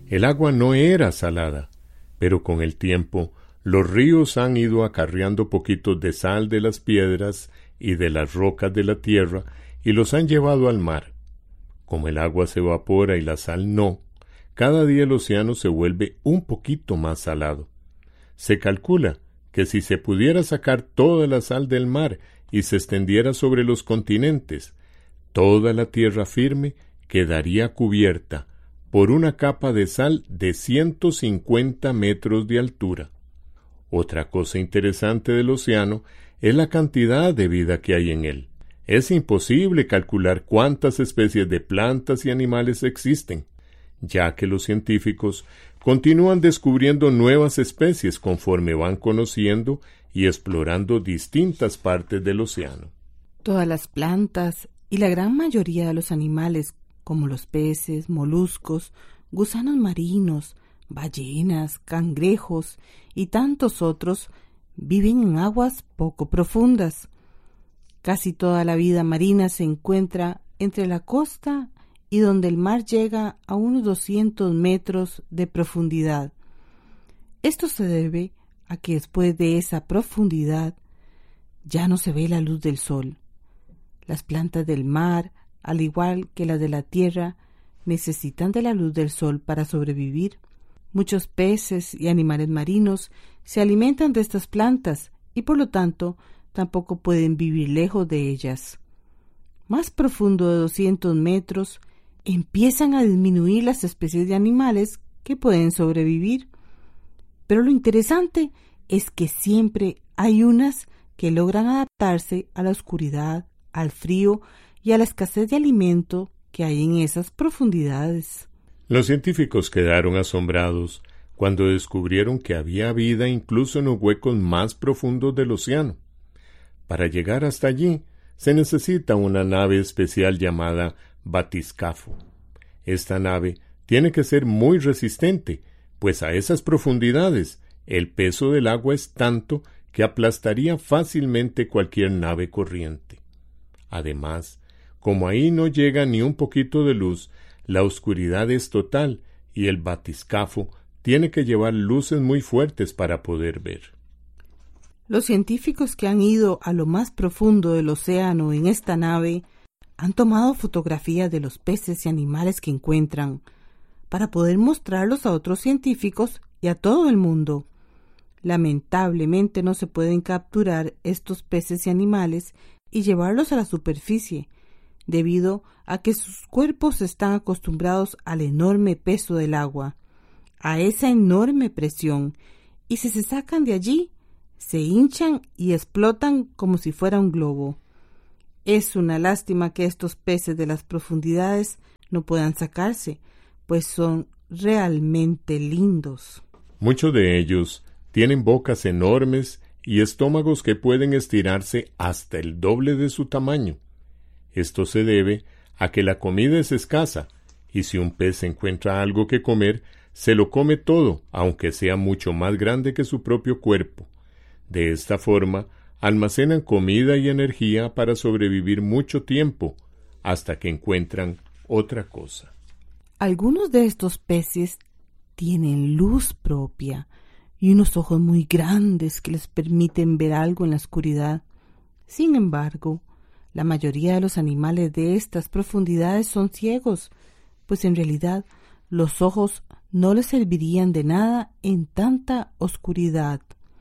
El agua no era salada, pero con el tiempo los ríos han ido acarreando poquitos de sal de las piedras y de las rocas de la tierra y los han llevado al mar. Como el agua se evapora y la sal no, cada día el océano se vuelve un poquito más salado. Se calcula que si se pudiera sacar toda la sal del mar y se extendiera sobre los continentes, toda la tierra firme quedaría cubierta por una capa de sal de 150 metros de altura. Otra cosa interesante del océano es la cantidad de vida que hay en él. Es imposible calcular cuántas especies de plantas y animales existen, ya que los científicos continúan descubriendo nuevas especies conforme van conociendo y explorando distintas partes del océano. Todas las plantas y la gran mayoría de los animales, como los peces, moluscos, gusanos marinos, ballenas, cangrejos y tantos otros, viven en aguas poco profundas. Casi toda la vida marina se encuentra entre la costa y donde el mar llega a unos 200 metros de profundidad. Esto se debe a que después de esa profundidad ya no se ve la luz del sol. Las plantas del mar, al igual que las de la tierra, necesitan de la luz del sol para sobrevivir. Muchos peces y animales marinos se alimentan de estas plantas y por lo tanto tampoco pueden vivir lejos de ellas. Más profundo de 200 metros, empiezan a disminuir las especies de animales que pueden sobrevivir. Pero lo interesante es que siempre hay unas que logran adaptarse a la oscuridad, al frío y a la escasez de alimento que hay en esas profundidades. Los científicos quedaron asombrados cuando descubrieron que había vida incluso en los huecos más profundos del océano. Para llegar hasta allí se necesita una nave especial llamada batiscafo. Esta nave tiene que ser muy resistente, pues a esas profundidades el peso del agua es tanto que aplastaría fácilmente cualquier nave corriente. Además, como ahí no llega ni un poquito de luz, la oscuridad es total y el batiscafo tiene que llevar luces muy fuertes para poder ver. Los científicos que han ido a lo más profundo del océano en esta nave han tomado fotografías de los peces y animales que encuentran para poder mostrarlos a otros científicos y a todo el mundo. Lamentablemente no se pueden capturar estos peces y animales y llevarlos a la superficie, debido a que sus cuerpos están acostumbrados al enorme peso del agua, a esa enorme presión, y si se sacan de allí, se hinchan y explotan como si fuera un globo. Es una lástima que estos peces de las profundidades no puedan sacarse, pues son realmente lindos. Muchos de ellos tienen bocas enormes y estómagos que pueden estirarse hasta el doble de su tamaño. Esto se debe a que la comida es escasa, y si un pez encuentra algo que comer, se lo come todo, aunque sea mucho más grande que su propio cuerpo. De esta forma, almacenan comida y energía para sobrevivir mucho tiempo, hasta que encuentran otra cosa. Algunos de estos peces tienen luz propia y unos ojos muy grandes que les permiten ver algo en la oscuridad. Sin embargo, la mayoría de los animales de estas profundidades son ciegos, pues en realidad los ojos no les servirían de nada en tanta oscuridad.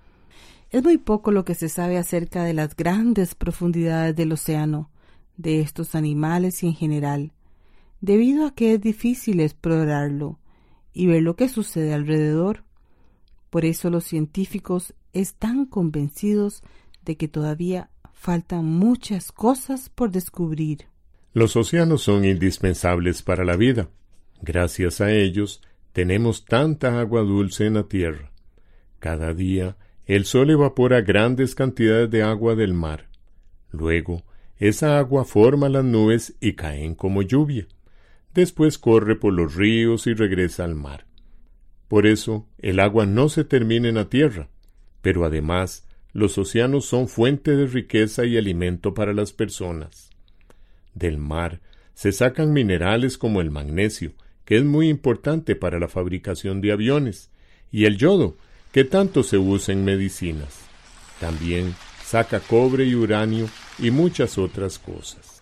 Es muy poco lo que se sabe acerca de las grandes profundidades del océano, de estos animales y en general, debido a que es difícil explorarlo y ver lo que sucede alrededor. Por eso los científicos están convencidos de que todavía faltan muchas cosas por descubrir. Los océanos son indispensables para la vida. Gracias a ellos tenemos tanta agua dulce en la tierra. Cada día el sol evapora grandes cantidades de agua del mar. Luego, esa agua forma las nubes y caen como lluvia. Después corre por los ríos y regresa al mar. Por eso, el agua no se termina en la tierra, pero además, los océanos son fuente de riqueza y alimento para las personas. Del mar se sacan minerales como el magnesio, que es muy importante para la fabricación de aviones, y el yodo, que tanto se usa en medicinas. También saca cobre y uranio y muchas otras cosas.